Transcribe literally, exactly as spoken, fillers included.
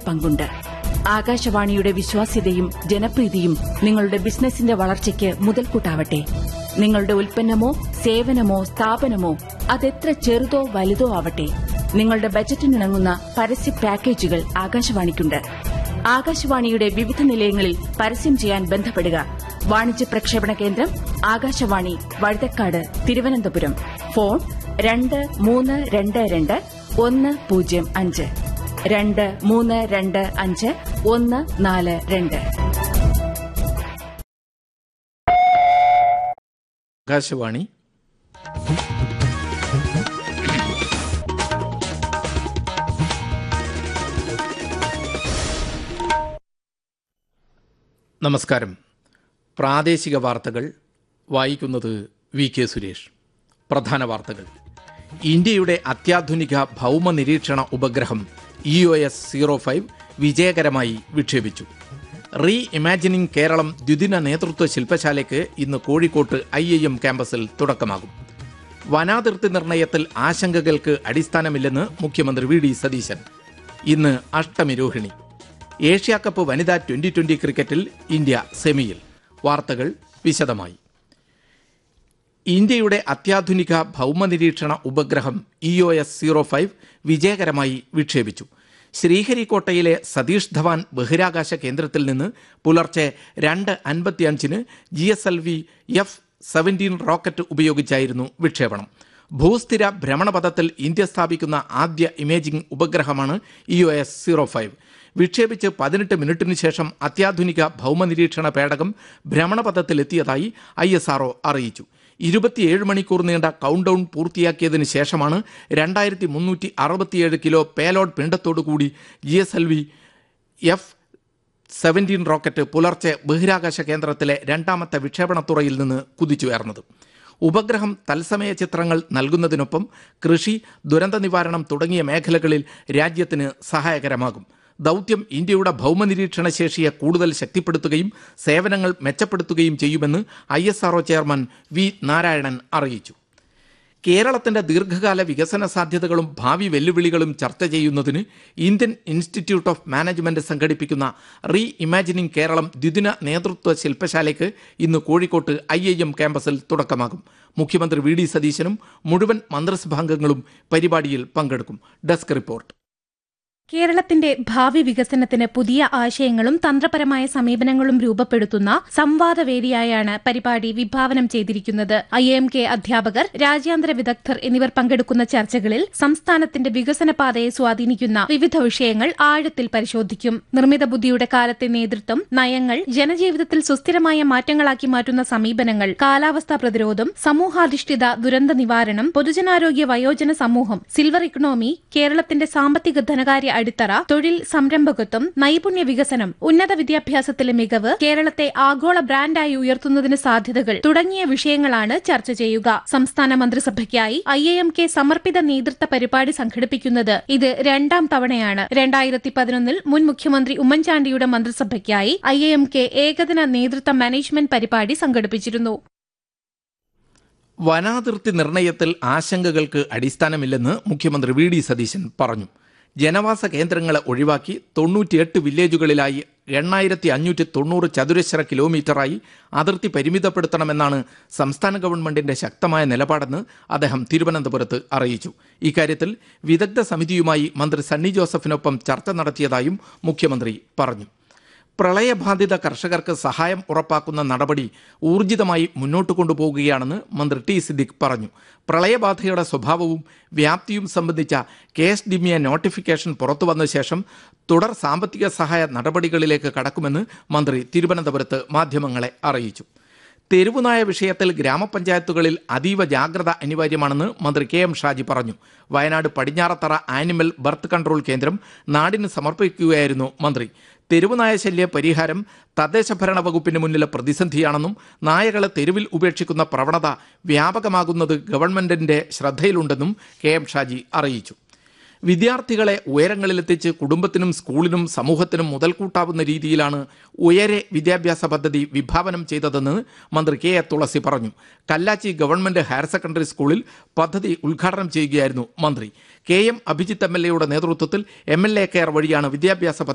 പങ്കുണ്ട്. ആകാശവാണിയുടെ വിശ്വാസ്യതയും ജനപ്രീതിയും നിങ്ങളുടെ ബിസിനസിന്റെ വളർച്ചയ്ക്ക് മുതൽക്കൂട്ടാവട്ടെ. നിങ്ങളുടെ ഉൽപ്പന്നമോ സേവനമോ സ്ഥാപനമോ അതെത്ര ചെറുതോ വലുതോ ആവട്ടെ, നിങ്ങളുടെ ബജറ്റിനിണങ്ങുന്ന പരസ്യ പാക്കേജുകൾ ആകാശവാണിക്കുണ്ട്. ആകാശവാണിയുടെ വിവിധ നിലയങ്ങളിൽ പരസ്യം ചെയ്യാൻ ബന്ധപ്പെടുക. വാണിജ്യ പ്രക്ഷേപണ കേന്ദ്രം ആകാശവാണി, വഴുതക്കാട്, തിരുവനന്തപുരം. ഫോൺ രണ്ട് മൂന്ന് രണ്ട് രണ്ട് ഒന്ന് പൂജ്യം അഞ്ച് രണ്ട് മൂന്ന് രണ്ട് അഞ്ച് ഒന്ന് നാല് രണ്ട്. ആകാശവാണി. നമസ്കാരം. പ്രാദേശിക വാർത്തകൾ വായിക്കുന്നത് വി കെ സുരേഷ്. പ്രധാന വാർത്തകൾ. ഇന്ത്യയുടെ അത്യാധുനിക ഭൗമ നിരീക്ഷണ ഉപഗ്രഹം E O S zero five വിജയകരമായി വിക്ഷേപിച്ചു. റീ ഇമാജിനിംഗ് കേരളം ദ്വിദിന നേതൃത്വ ശില്പശാലയ്ക്ക് ഇന്ന് കോഴിക്കോട്ട് ഐ ഐ എം ക്യാമ്പസിൽ തുടക്കമാകും. വനാതിർത്തി നിർണയത്തിൽ ആശങ്കകൾക്ക് അടിസ്ഥാനമില്ലെന്ന് മുഖ്യമന്ത്രി വി ഡി സതീശൻ. ഇന്ന് അഷ്ടമിരോഹിണി. ഏഷ്യാകപ്പ് വനിതാ ട്വന്റി ട്വന്റി ക്രിക്കറ്റിൽ ഇന്ത്യ സെമിയിൽ. വാർത്തകൾ വിശദമായി. ഇന്ത്യയുടെ അത്യാധുനിക ഭൗമനിരീക്ഷണ ഉപഗ്രഹം E O S zero five വിജയകരമായി വിക്ഷേപിച്ചു. ശ്രീഹരിക്കോട്ടയിലെ സതീഷ് ധവാൻ ബഹിരാകാശ കേന്ദ്രത്തിൽ നിന്ന് പുലർച്ചെ രണ്ട് അൻപത്തിയഞ്ചിന് G S L V F seventeen rocket ഉപയോഗിച്ചായിരുന്നു വിക്ഷേപണം. ഭൂസ്ഥിര ഭ്രമണപഥത്തിൽ ഇന്ത്യ സ്ഥാപിക്കുന്ന ആദ്യ imaging ഉപഗ്രഹമാണ് E O S zero five. വിക്ഷേപിച്ച് പതിനെട്ട് മിനിറ്റിന് ശേഷം അത്യാധുനിക ഭൗമനിരീക്ഷണ പേടകം ഭ്രമണപഥത്തിലെത്തിയതായി ഐ എസ് ആർ ഒ അറിയിച്ചു. ഇരുപത്തിയേഴ് മണിക്കൂർ നീണ്ട കൗണ്ട് ഡൗൺ പൂർത്തിയാക്കിയതിന് ശേഷമാണ് രണ്ടായിരത്തി മുന്നൂറ്റി അറുപത്തിയേഴ് kilo payload പിണ്ടത്തോടുകൂടി G S L V F seventeen rocket പുലർച്ചെ ബഹിരാകാശ കേന്ദ്രത്തിലെ രണ്ടാമത്തെ വിക്ഷേപണത്തുറയിൽ നിന്ന് കുതിച്ചുയർന്നത്. ഉപഗ്രഹം തത്സമയ ചിത്രങ്ങൾ നൽകുന്നതിനൊപ്പം കൃഷി, ദുരന്ത നിവാരണം തുടങ്ങിയ മേഖലകളിൽ രാജ്യത്തിന് സഹായകരമാകും. ദൗത്യം ഇന്ത്യയുടെ ഭൗമനിരീക്ഷണ ശേഷിയെ കൂടുതൽ ശക്തിപ്പെടുത്തുകയും സേവനങ്ങൾ മെച്ചപ്പെടുത്തുകയും ചെയ്യുമെന്ന് I S R O chairman V Narayanan അറിയിച്ചു. കേരളത്തിന്റെ ദീർഘകാല വികസന സാധ്യതകളും ഭാവി വെല്ലുവിളികളും ചർച്ച ചെയ്യുന്നതിന് ഇന്ത്യൻ ഇൻസ്റ്റിറ്റ്യൂട്ട് ഓഫ് മാനേജ്മെന്റ് സംഘടിപ്പിക്കുന്ന റീ ഇമാജിനിംഗ് കേരളം ദ്വിദിന നേതൃത്വ ശില്പശാലയ്ക്ക് ഇന്ന് കോഴിക്കോട്ട് ഐ ഐ എം ക്യാമ്പസിൽ തുടക്കമാകും. മുഖ്യമന്ത്രി വി ഡി സതീശനും മുഴുവൻ മന്ത്രിസഭാംഗങ്ങളും പരിപാടിയിൽ പങ്കെടുക്കും. Desk report. കേരളത്തിന്റെ ഭാവി വികസനത്തിന് പുതിയ ആശയങ്ങളും തന്ത്രപരമായ സമീപനങ്ങളും രൂപപ്പെടുത്തുന്ന സംവാദവേദിയായാണ് പരിപാടി വിഭാവനം ചെയ്തിരിക്കുന്നത്. ഐ എം കെ അധ്യാപകർ, രാജ്യാന്തര വിദഗ്ധർ എന്നിവർ പങ്കെടുക്കുന്ന ചർച്ചകളിൽ സംസ്ഥാനത്തിന്റെ വികസന പാതയെ സ്വാധീനിക്കുന്ന വിവിധ വിഷയങ്ങൾ ആഴത്തിൽ പരിശോധിക്കും. നിർമ്മിത ബുദ്ധിയുടെ കാലത്തെ നേതൃത്വം, നയങ്ങൾ, ജനജീവിതത്തിൽ സുസ്ഥിരമായ മാറ്റങ്ങളാക്കി മാറ്റുന്ന സമീപനങ്ങൾ, കാലാവസ്ഥാ പ്രതിരോധം, സമൂഹാധിഷ്ഠിത ദുരന്ത നിവാരണം, പൊതുജനാരോഗ്യ വയോജന സമൂഹം, സിൽവർ ഇക്കണോമി, കേരളത്തിന്റെ സാമ്പത്തിക ധനകാര്യ അടിത്തറ, തൊഴിൽ സംരംഭകത്വം, നൈപുണ്യ വികസനം, ഉന്നത വിദ്യാഭ്യാസത്തിലെ മികവ്, കേരളത്തെ ആഗോള ബ്രാൻഡായി ഉയർത്തുന്നതിന് സാധ്യതകൾ തുടങ്ങിയ വിഷയങ്ങളാണ് ചർച്ച ചെയ്യുക. സംസ്ഥാന മന്ത്രിസഭയ്ക്കായി ഐ എ എം കെ സമർപ്പിത നേതൃത്വ പരിപാടി സംഘടിപ്പിക്കുന്നത് ഇത് രണ്ടാം തവണയാണ്. രണ്ടായിരത്തി പതിനൊന്നിൽ മുൻ മുഖ്യമന്ത്രി ഉമ്മൻചാണ്ടിയുടെ മന്ത്രിസഭയ്ക്കായി ഐ എ എം കെ ഏകദിന നേതൃത്വ മാനേജ്മെന്റ് പരിപാടി സംഘടിപ്പിച്ചിരുന്നു. വനാതിർത്തി നിർണയത്തിൽ ആശങ്കകൾക്ക് അടിസ്ഥാനമില്ലെന്ന് മുഖ്യമന്ത്രി വി ഡി സതീശൻ പറഞ്ഞു. ജനവാസ കേന്ദ്രങ്ങളെ ഒഴിവാക്കി തൊണ്ണൂറ്റിയെട്ട് വില്ലേജുകളിലായി എണ്ണായിരത്തി അഞ്ഞൂറ്റി തൊണ്ണൂറ് ചതുരശ്ര കിലോമീറ്ററായി അതിർത്തി പരിമിതപ്പെടുത്തണമെന്നാണ് സംസ്ഥാന ഗവൺമെന്റിന്റെ ശക്തമായ നിലപാടെന്ന് അദ്ദേഹം തിരുവനന്തപുരത്ത് അറിയിച്ചു. ഇക്കാര്യത്തിൽ വിദഗ്ധ സമിതിയുമായി മന്ത്രി സണ്ണി ജോസഫിനൊപ്പം ചർച്ച നടത്തിയതായും മുഖ്യമന്ത്രി പറഞ്ഞു. പ്രളയബാധിത കർഷകർക്ക് സഹായം ഉറപ്പാക്കുന്ന നടപടി ഊർജിതമായി മുന്നോട്ട് കൊണ്ടുപോകുകയാണെന്ന് മന്ത്രി ടി സിദ്ദിഖ് പറഞ്ഞു. പ്രളയബാധയുടെ സ്വഭാവവും വ്യാപ്തിയും സംബന്ധിച്ച K S D A notification പുറത്തുവന്ന ശേഷം തുടർ സാമ്പത്തിക സഹായ നടപടികളിലേക്ക് കടക്കുമെന്ന് മന്ത്രി തിരുവനന്തപുരത്ത് മാധ്യമങ്ങളെ അറിയിച്ചു. തെരുവുനായ വിഷയത്തിൽ ഗ്രാമപഞ്ചായത്തുകളിൽ അതീവ ജാഗ്രത അനിവാര്യമാണെന്ന് മന്ത്രി കെ എം ഷാജി പറഞ്ഞു. Wayanad Padinjarathara animal birth control കേന്ദ്രം നാടിന് സമർപ്പിക്കുകയായിരുന്നു മന്ത്രി. തെരുവുനായ ശല്യ പരിഹാരം തദ്ദേശ ഭരണ വകുപ്പിന് മുന്നിലെ പ്രതിസന്ധിയാണെന്നും നായകളെ തെരുവിൽ ഉപേക്ഷിക്കുന്ന പ്രവണത വ്യാപകമാകുന്നത് ഗവൺമെന്റിന്റെ ശ്രദ്ധയിലുണ്ടെന്നും കെ എം ഷാജി അറിയിച്ചു. വിദ്യാർത്ഥികളെ ഉയരങ്ങളിലെത്തിച്ച് കുടുംബത്തിനും സ്കൂളിനും സമൂഹത്തിനും മുതൽക്കൂട്ടാവുന്ന രീതിയിലാണ് ഉയരെ വിദ്യാഭ്യാസ പദ്ധതി വിഭാവനം ചെയ്തതെന്ന് മന്ത്രി കെ എ തുളസി പറഞ്ഞു. കല്ലാച്ചി ഗവൺമെന്റ് ഹയർ സെക്കൻഡറി സ്കൂളിൽ പദ്ധതി ഉദ്ഘാടനം ചെയ്യുകയായിരുന്നു മന്ത്രി. K M Abhijith M L എയുടെ നേതൃത്വത്തിൽ എം എൽ എ കെയർ വഴിയാണ് വിദ്യാഭ്യാസ